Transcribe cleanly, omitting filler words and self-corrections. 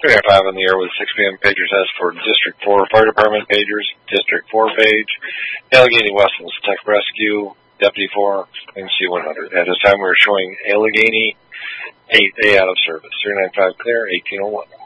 395 on the air with 6 p.m. pagers as for District 4 Fire Department pagers, District 4 page, Allegheny Westlands Tech Rescue, Deputy 4, MC100. At this time we're showing Allegheny 8A out of service. 395 clear, 1801.